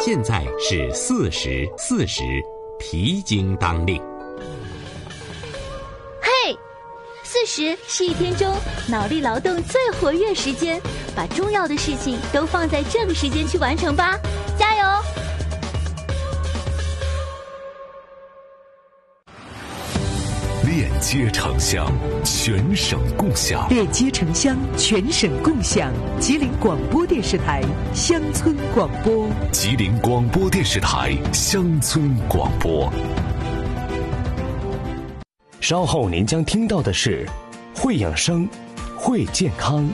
现在是40，提经当令。 嘿，40是一天中脑力劳动最活跃时间，把重要的事情都放在这个时间去完成吧，加油！ 链接城乡，全省共享。 链接城乡，全省共享。吉林广播电视台乡村广播。 吉林广播电视台乡村广播。 稍后您将听到的是会养生，会健康。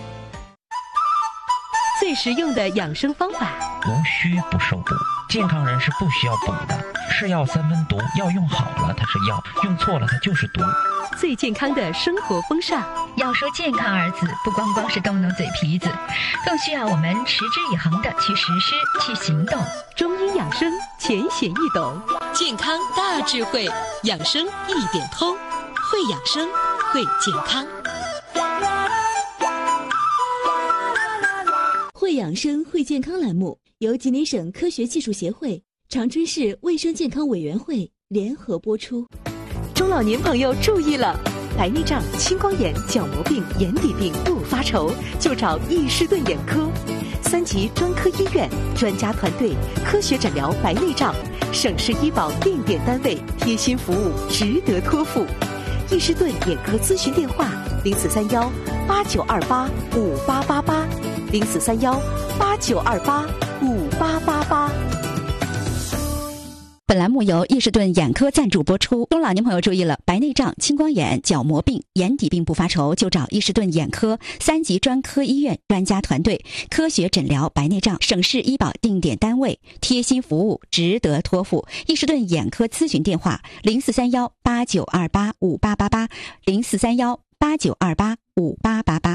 最实用的养生方法： 无需不受补，健康人是不需要补的。是药三分毒，药用好了它是药，用错了它就是毒。 最健康的生活风尚。 要说健康二字，不光光是动动嘴皮子，更需要我们持之以恒的去实施、去行动。 中医养生浅显易懂， 健康大智慧，养生一点通，会养生，会健康。 会养生会健康栏目由吉林省科学技术协会、长春市卫生健康委员会联合播出。 中老年朋友注意了，白内障、青光眼、角膜病、眼底病不发愁，就找易士顿眼科，3级专科医院，专家团队，科学诊疗白内障，省市医保定点单位，贴心服务，值得托付。易士顿眼科咨询电话：043189285888，043189285888。 本栏目由易士顿眼科赞助播出。中老年朋友注意了，白内障、青光眼、角膜病、眼底病不发愁，就找易士顿眼科，3级专科医院，专家团队，科学诊疗白内障，省市医保定点单位，贴心服务，值得托付。易士顿眼科咨询电话：043189285888，043189285888。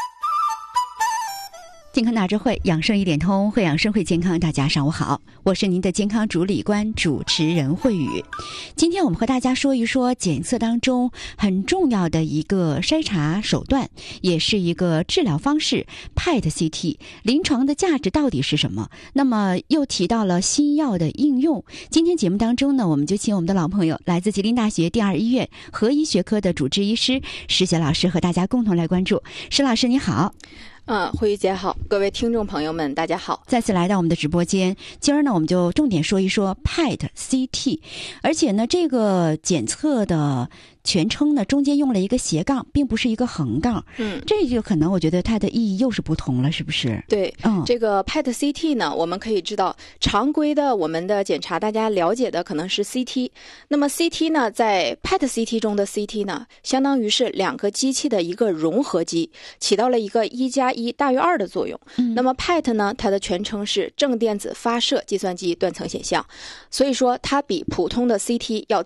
健康大智慧，养生一点通，会养生会健康。大家上午好，我是您的健康主理官主持人慧宇。今天我们和大家说一说检测当中很重要的一个筛查手段，也是一个治疗方式 PET-CT， 临床的价值到底是什么？那么又提到了新药的应用。今天节目当中呢，我们就请我们的老朋友，来自吉林大学第2医院核医学科的主治医师石雪老师和大家共同来关注。石老师你好。 慧宇姐好，各位听众朋友们大家好， 再次来到我们的直播间。今儿呢我们就重点说一说 PET-CT， 而且呢这个检测的全称呢中间用了一个斜杠，并不是一个横杠。这就可能我觉得它的意义又是不同了，是不是？ 对，这个 PET-CT 呢，我们可以知道常规的我们的检查大家了解的可能是 CT， 那么 CT 呢在 PET-CT 中的 CT 呢相当于是2个机器的一个融合机，起到了一个1+1=2的作用。那么 PET 呢它的全称是正电子发射计算机断层显像，所以说它比普通的 CT 要